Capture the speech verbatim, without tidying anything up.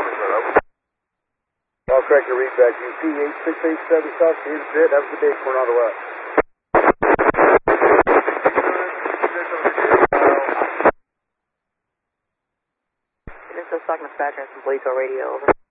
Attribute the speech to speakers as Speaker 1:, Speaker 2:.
Speaker 1: I'll correct your read back. U P eight six eight seven South, here's a bit. Have a good day, Coronado West.
Speaker 2: This is Stock Dispatcher and some police on radio, over.